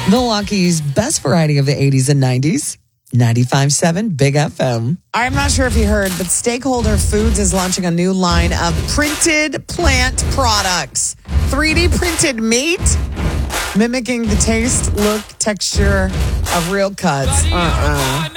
Milwaukee's best variety of the 80s and 90s. 95.7 Big FM. I'm not sure if you heard, but Stakeholder Foods is launching a new line of printed plant products. 3D printed meat, mimicking the taste, look, texture of real cuts.